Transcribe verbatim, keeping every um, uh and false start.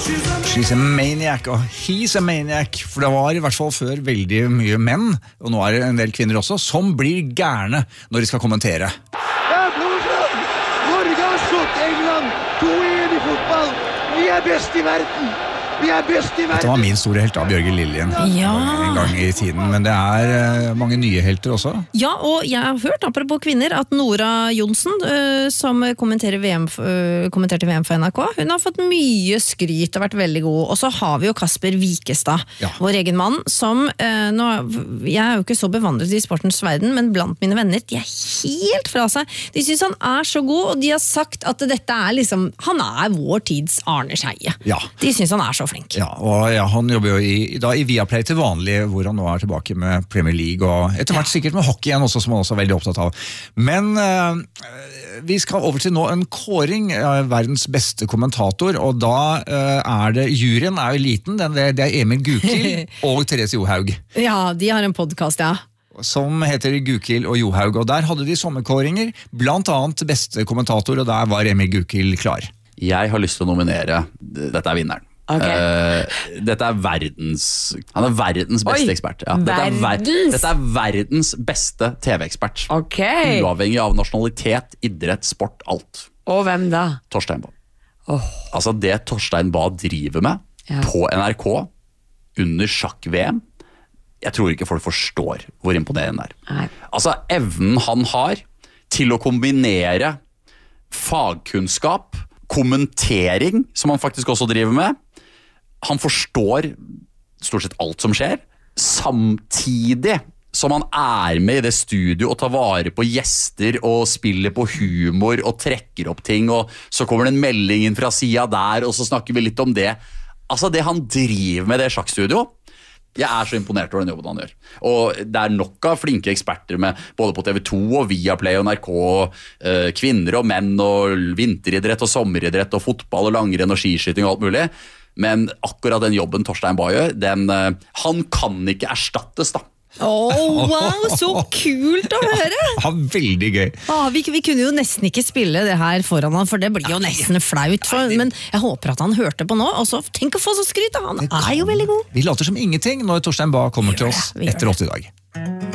She's a maniac, og he's a maniac. For det var i hvert fall før veldig mye menn, og nå er det en del kvinner også, som blir gærne når de skal kommentere. Ja, Blomstrøm! Norge har slått England to en i fotball. Vi er best i verden. Vi er best i verden. Dette var min store helt av Bjørge Liljen Ja. en gang i tiden, men det er uh, mange nye helter også. Ja, og jeg har hørt, apropos kvinner, at Nora Johnsen, uh, som kommenterer V M, uh, kommenterte V M for N R K, hun har fått mye skryt og vært veldig god. Og så har vi jo Kasper Wikestad, Ja. vår egen mann, som, uh, nå, jeg er jo ikke så bevandret i sportens verden, men blant mine venner, de er helt fra seg. De synes han er så god, og de har sagt at dette er liksom, han er vår tids Arne Scheie. Ja. De synes han er så flink. Ja, og ja, han jobber jo i, i, da, i Viaplay til vanlig, hvor han nå er tilbake med Premier League, og etter hvert sikkert med hockey igjen også, som han også er veldig opptatt av. Men uh, vi skal over til nå en kåring av uh, verdens beste kommentator, og da uh, er det, juryen er jo liten, den, det er Emil Gukild og Therese Johaug. Ja, de har en podcast, ja. Som heter Gukild og Johaug, og der hadde de sommerkåringer, blant annet beste kommentator, og der var Emil Gukild klar. Jeg har lyst til å nominere, dette er vinneren. Okay. Uh, dette er verdens Han er verdens beste Oi, ekspert ja. dette, er ver, verdens? dette er verdens beste T V-ekspert Ok. Uavhengig av nasjonalitet, idrett, sport, alt. Og hvem da? Torstein Bae. Oh. Altså det Torstein Bae driver med Ja. på N R K under sjakk-V M, jeg tror ikke folk forstår hvor imponerende det er. Nei. Altså evnen han har til å kombinere fagkunnskap, kommentering, som han faktisk også driver med. Han forstår stort sett alt som skjer, samtidig som han er med i det studio og tar vare på gjester og spiller på humor og trekker opp ting, og så kommer det en melding inn fra siden der, og så snakker vi litt om det. Altså det han driver med det sjakkstudio, jeg er så imponert over den jobben han gjør. Og det er nok av flinke eksperter med både på T V to og Viaplay og N R K, eh, kvinner og menn og vinteridrett og sommeridrett og fotball og langrenn og skiskyting og alt mulig. Men akkurat den jobben Torstein Bae gjør, den, eh, han kan ikke erstattes da. Åh, oh, wow, så kult å høre! Ja, veldig gøy. Ah, vi, vi kunne jo nesten ikke spille det her foran han, for det blir jo nesten flaut. For, men jeg håper at han hørte på nå, og så tenk å få så skryt av han. Han er jo veldig god. Vi later som ingenting når Torstein Bae kommer til oss Vi gjør det, vi gjør etter åtte i dag.